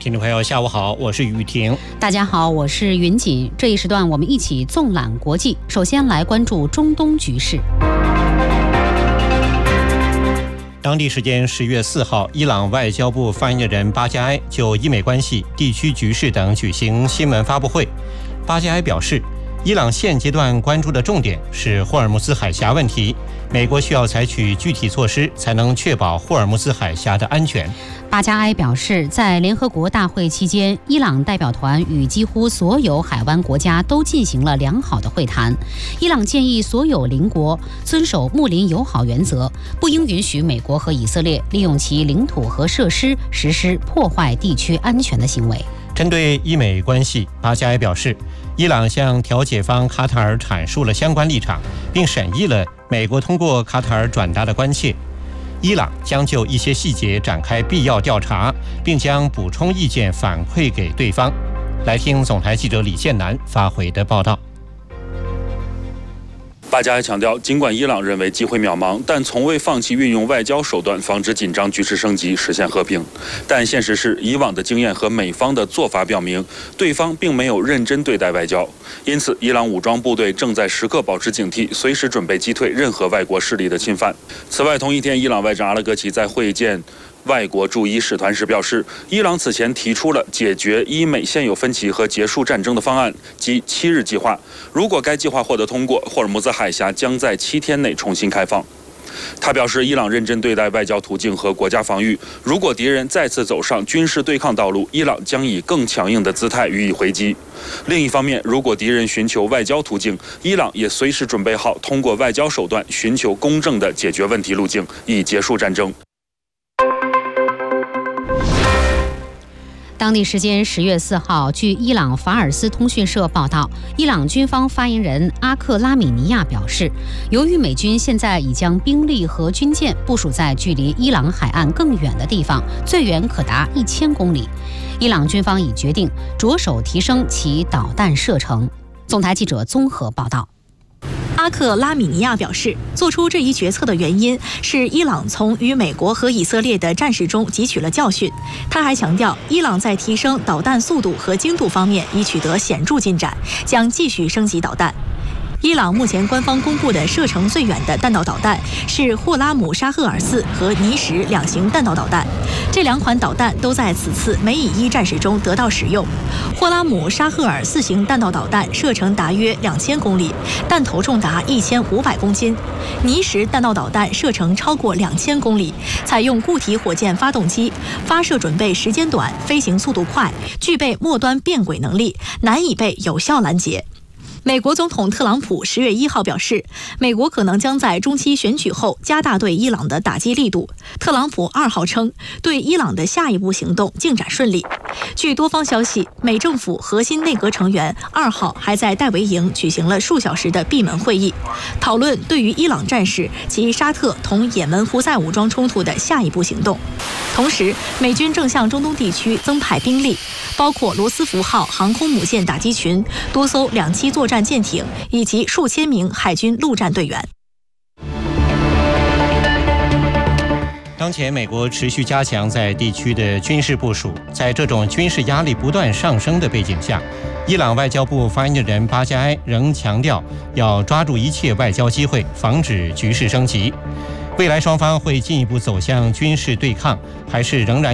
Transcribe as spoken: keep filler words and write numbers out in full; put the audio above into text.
听众朋友，下午好，我是雨婷。 大家好，我是云锦。这一时段我们一起纵览国际，首先来关注中东局势。 当地时间十月四号，伊朗外交部发言人巴加埃就伊美关系、地区局势等举行新闻发布会。巴加埃表示，伊朗现阶段关注的重点是霍尔木兹海峡问题，美国需要采取具体措施，才能确保霍尔木兹海峡的安全。 巴加埃表示，在联合国大会期间，伊朗代表团与几乎所有海湾国家都进行了良好的会谈。伊朗建议所有邻国遵守睦邻友好原则，不应允许美国和以色列利用其领土和设施实施破坏地区安全的行为。 针对伊美关系，巴加埃表示，伊朗向调解方卡塔尔阐述了相关立场，并审议了美国通过卡塔尔转达的关切。伊朗将就一些细节展开必要调查，并将补充意见反馈给对方。来听总台记者李建南发回的报道。 巴加埃强调，尽管伊朗认为机会渺茫，但从未放弃运用外交手段防止紧张局势升级，实现和平。但现实是，以往的经验和美方的做法表明，对方并没有认真对待外交。因此，伊朗武装部队正在时刻保持警惕，随时准备击退任何外国势力的侵犯。此外，同一天，伊朗外长阿拉格齐在会见外国驻伊使团时表示，伊朗此前提出了解决伊美现有分歧和结束战争的方案，即七日计划。如果该计划获得通过，霍尔木兹海峡将在七天内重新开放。他表示，伊朗认真对待外交途径和国家防御，如果敌人再次走上军事对抗道路，伊朗将以更强硬的姿态予以回击。另一方面，如果敌人寻求外交途径，伊朗也随时准备好通过外交手段寻求公正的解决问题路径，以结束战争。 当地时间十月四号，据伊朗法尔斯通讯社报道，伊朗军方发言人阿克拉米尼亚表示，由于美军现在已将兵力和军舰部署在距离伊朗海岸更远的地方，最远可达一千公里，伊朗军方已决定着手提升其导弹射程。总台记者综合报道。 阿克拉米尼亚表示，做出这一决策的原因是伊朗从与美国和以色列的战事中汲取了教训。他还强调，伊朗在提升导弹速度和精度方面已取得显著进展，将继续升级导弹。伊朗目前官方公布的射程最远的弹道导弹是霍拉姆沙赫尔四和尼什两型弹道导弹，这两款导弹都在此次美以伊战事中得到使用。霍拉姆沙赫尔四型弹道导弹射程达约两千公里，弹头重达一千五百公斤；尼什弹道导弹射程超过两千公里，采用固体火箭发动机，发射准备时间短，飞行速度快，具备末端变轨能力，难以被有效拦截。美国总统特朗普十月一号表示，美国可能将在中期选举后加大对伊朗的打击力度。特朗普二号称，对伊朗的下一步行动进展顺利。据多方消息，美政府核心内阁成员二号还在戴维营举行了数小时的闭门会议，讨论对于伊朗战事及沙特同也门胡塞武装冲突的下一步行动。同时，美军正向中东地区增派兵力，包括罗斯福号航空母舰打击群、多艘两栖作战舰艇以及数千名海军陆战队员。 当前，美国持续加强在地区的军事部署。在这种军事压力不断上升的背景下，伊朗外交部发言人巴加埃仍强调要抓住一切外交机会，防止局势升级。未来双方会进一步走向军事对抗，还是仍然